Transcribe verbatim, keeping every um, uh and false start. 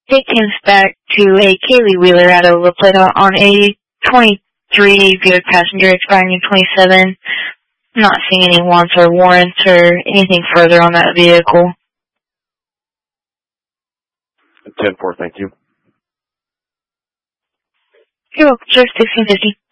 take Tim's back to a Kaylee Wheeler out of La Plata on a twenty-three Buick Passenger expiring in twenty-seven. Not seeing any wants or warrants or anything further on that vehicle. ten four, thank you. You're welcome, sir. sixteen fifty.